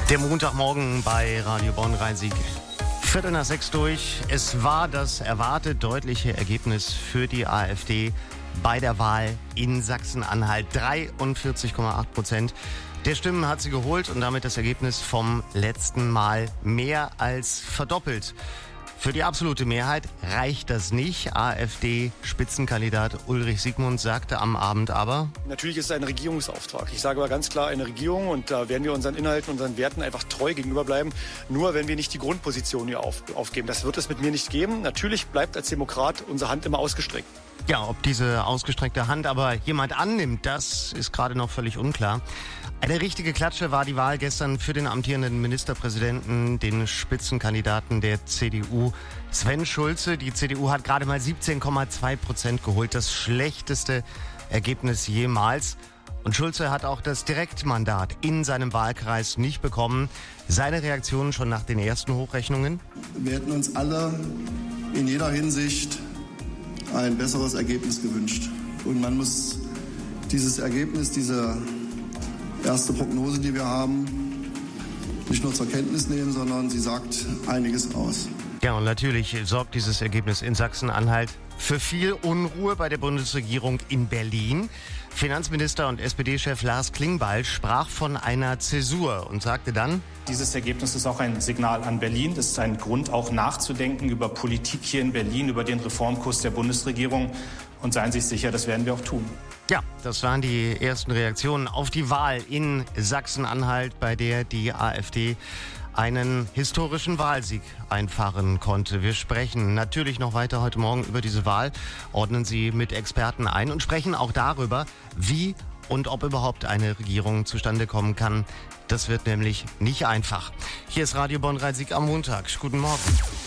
Der Montagmorgen bei Radio Bonn Rhein-Sieg. 5:45 durch. Es war das erwartet deutliche Ergebnis für die AfD bei der Wahl in Sachsen-Anhalt. 43,8% der Stimmen hat sie geholt und damit das Ergebnis vom letzten Mal mehr als verdoppelt. Für die absolute Mehrheit reicht das nicht. AfD-Spitzenkandidat Ulrich Siegmund sagte am Abend aber: Natürlich ist es ein Regierungsauftrag. Ich sage aber ganz klar eine Regierung, und da werden wir unseren Inhalten, unseren Werten einfach treu gegenüber bleiben. Nur wenn wir nicht die Grundposition hier aufgeben. Das wird es mit mir nicht geben. Natürlich bleibt als Demokrat unsere Hand immer ausgestreckt. Ja, ob diese ausgestreckte Hand aber jemand annimmt, das ist gerade noch völlig unklar. Eine richtige Klatsche war die Wahl gestern für den amtierenden Ministerpräsidenten, den Spitzenkandidaten der CDU, Sven Schulze. Die CDU hat gerade mal 17,2% geholt, das schlechteste Ergebnis jemals. Und Schulze hat auch das Direktmandat in seinem Wahlkreis nicht bekommen. Seine Reaktionen schon nach den ersten Hochrechnungen: Wir hätten uns alle in jeder Hinsicht ein besseres Ergebnis gewünscht. Und man muss dieses Ergebnis, diese erste Prognose, die wir haben, nicht nur zur Kenntnis nehmen, sondern sie sagt einiges aus. Ja, und natürlich sorgt dieses Ergebnis in Sachsen-Anhalt für viel Unruhe bei der Bundesregierung in Berlin. Finanzminister und SPD-Chef Lars Klingbeil sprach von einer Zäsur und sagte dann: Dieses Ergebnis ist auch ein Signal an Berlin. Das ist ein Grund, auch nachzudenken über Politik hier in Berlin, über den Reformkurs der Bundesregierung. Und seien Sie sich sicher, das werden wir auch tun. Ja, das waren die ersten Reaktionen auf die Wahl in Sachsen-Anhalt, bei der die AfD einen historischen Wahlsieg einfahren konnte. Wir sprechen natürlich noch weiter heute Morgen über diese Wahl, ordnen sie mit Experten ein und sprechen auch darüber, wie und ob überhaupt eine Regierung zustande kommen kann. Das wird nämlich nicht einfach. Hier ist Radio Bonn Rhein-Sieg am Montag. Guten Morgen.